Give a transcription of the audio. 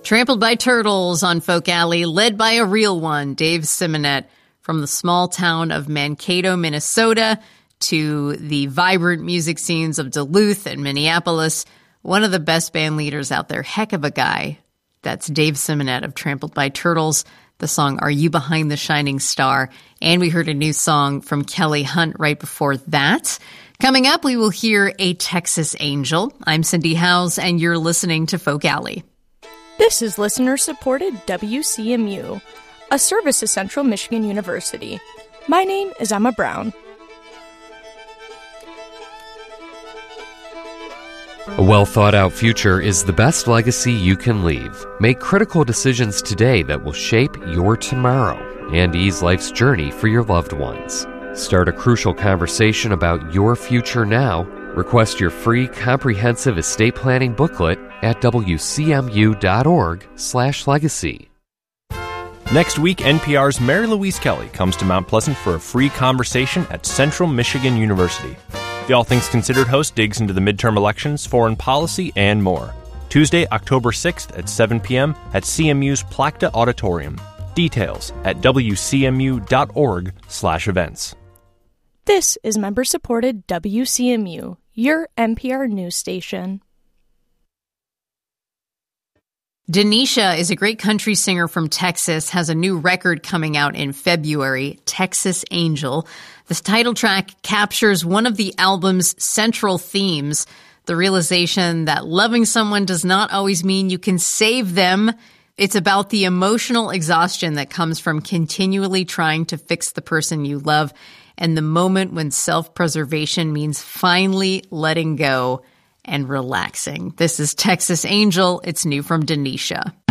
Trampled by Turtles on Folk Alley, led by a real one, Dave Simonette, from the small town of Mankato, Minnesota, to the vibrant music scenes of Duluth and Minneapolis. One of the best band leaders out there, heck of a guy. That's Dave Simonette of Trampled by Turtles. The song Are You Behind the Shining Star? And we heard a new song from Kelly Hunt right before that. Coming up, we will hear A Texas Angel. I'm Cindy Howes, and you're listening to Folk Alley. This is listener-supported WCMU, a service of Central Michigan University. My name is Emma Brown. A well-thought-out future is the best legacy you can leave. Make critical decisions today that will shape your tomorrow and ease life's journey for your loved ones. Start a crucial conversation about your future now. Request your free comprehensive estate planning booklet at wcmu.org/legacy. Next week, NPR's Mary Louise Kelly comes to Mount Pleasant for a free conversation at Central Michigan University. The All Things Considered host digs into the midterm elections, foreign policy, and more. Tuesday, October 6th at 7 p.m. at CMU's Plakta Auditorium. Details at wcmu.org/events. This is member-supported WCMU, your NPR news station. Denisha is a great country singer from Texas, has a new record coming out in February, Texas Angel. The title track captures one of the album's central themes, the realization that loving someone does not always mean you can save them. It's about the emotional exhaustion that comes from continually trying to fix the person you love and the moment when self-preservation means finally letting go and relaxing. This is Texas Angel. It's new from Denisha.